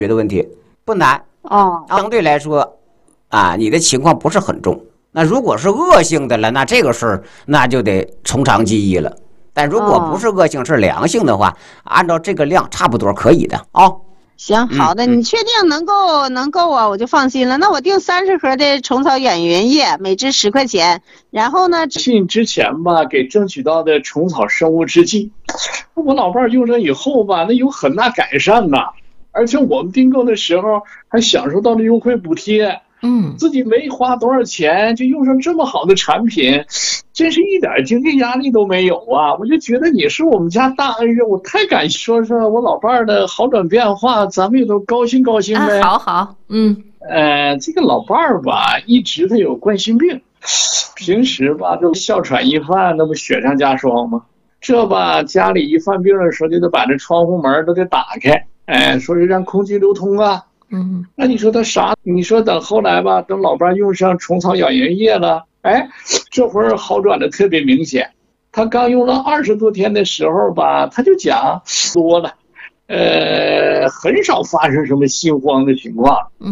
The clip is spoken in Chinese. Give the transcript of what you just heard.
决的问题，不难。 哦， 相对来说，你的情况不是很重。那如果是恶性的了，那这个事儿那就得从长计议了。但如果不是恶性，是良性的话，按照这个量差不多可以的啊。 行，好的，你确定能够啊，我就放心了。那我订30盒的虫草养颜液，每支10块钱。然后呢， 信之前吧，给争取到的虫草生物制剂，我老伴用上以后吧，那有很大改善呐。而且我们订购的时候还享受到了优惠补贴。自己没花多少钱就用上这么好的产品，真是一点经济压力都没有啊！我就觉得你是我们家大恩人，我太感谢。说说我老伴儿的好转变化，咱们也都高兴高兴呗。 好， 这个老伴儿吧，一直他有冠心病，平时吧都哮喘易犯，那不雪上加霜吗？这吧家里一犯病的时候，就得把这窗户门都得打开，说是让空气流通啊。那你说他啥？你说等后来吧，等老伴用上虫草养颜液了，这会儿好转的特别明显。他刚用了20多天的时候吧，他就讲多了，很少发生什么心慌的情况。